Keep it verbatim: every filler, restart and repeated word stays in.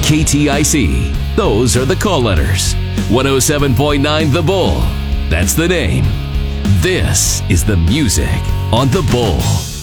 K T I C. Those are the call letters. one oh seven point nine The Bull. That's the name. This is the music on The Bull.